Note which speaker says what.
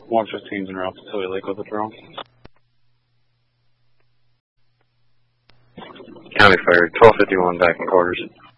Speaker 1: 115's en route to Tilly Lake with a drone.
Speaker 2: County Fire, 1251 back in quarters.